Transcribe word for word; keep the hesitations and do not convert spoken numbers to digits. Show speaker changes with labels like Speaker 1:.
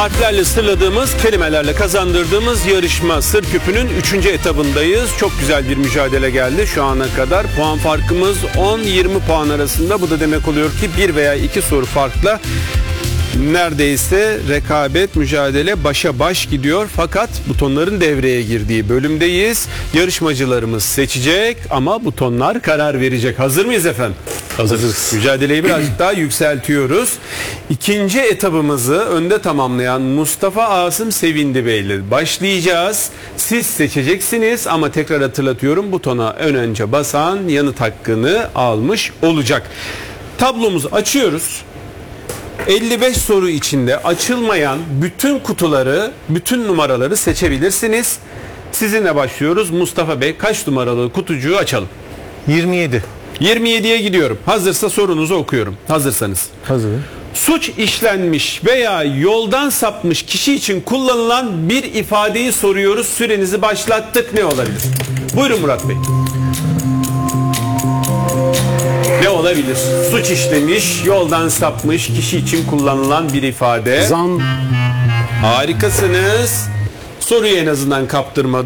Speaker 1: Harflerle sırladığımız, kelimelerle kazandırdığımız yarışma Sır Küpü'nün üçüncü etabındayız. Çok güzel bir mücadele geldi şu ana kadar. Puan farkımız on yirmi puan arasında. Bu da demek oluyor ki bir veya iki soru farkla neredeyse rekabet, mücadele başa baş gidiyor. Fakat butonların devreye girdiği bölümdeyiz. Yarışmacılarımız seçecek ama butonlar karar verecek. Hazır mıyız efendim?
Speaker 2: Hazırız.
Speaker 1: Mücadeleyi birazcık daha yükseltiyoruz. İkinci etabımızı önde tamamlayan Mustafa Asım Sevindi Bey'le başlayacağız. Siz seçeceksiniz ama tekrar hatırlatıyorum, butona ön önce basan yanıt hakkını almış olacak. Tablomuzu açıyoruz. elli beş soru içinde açılmayan bütün kutuları, bütün numaraları seçebilirsiniz. Sizinle başlıyoruz. Mustafa Bey, kaç numaralı kutucuğu açalım?
Speaker 2: yirmi yedi.
Speaker 1: yirmi yediye gidiyorum. Hazırsa sorunuzu okuyorum. Hazırsanız.
Speaker 2: Hazır.
Speaker 1: Suç işlenmiş veya yoldan sapmış kişi için kullanılan bir ifadeyi soruyoruz. Sürenizi başlattık. Ne olabilir? Buyurun Murat Bey. Ne olabilir? Suç işlemiş, yoldan sapmış kişi için kullanılan bir ifade.
Speaker 2: Zam.
Speaker 1: Harikasınız. Soruyu en azından kaptırmadım.